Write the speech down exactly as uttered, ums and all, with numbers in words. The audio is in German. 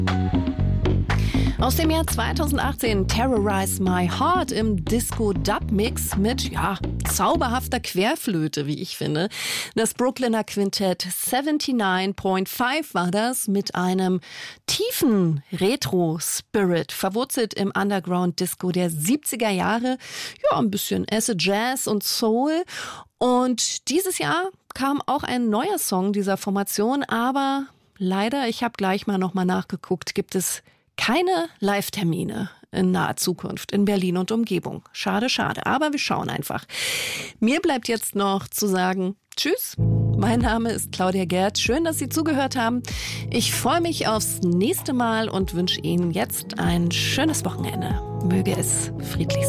Aus dem Jahr zweitausendachtzehn Terrorize My Heart im Disco-Dub-Mix mit, ja, zauberhafter Querflöte, wie ich finde. Das Brooklyner Quintett neunundsiebzig Komma fünf war das mit einem tiefen Retro-Spirit, verwurzelt im Underground-Disco der siebziger Jahre. Ja, ein bisschen Acid Jazz und Soul. Und dieses Jahr kam auch ein neuer Song dieser Formation, aber leider, ich habe gleich mal nochmal nachgeguckt, gibt es keine Live-Termine in naher Zukunft in Berlin und Umgebung. Schade, schade. Aber wir schauen einfach. Mir bleibt jetzt noch zu sagen, tschüss. Mein Name ist Claudia Gerd. Schön, dass Sie zugehört haben. Ich freue mich aufs nächste Mal und wünsche Ihnen jetzt ein schönes Wochenende. Möge es friedlich sein.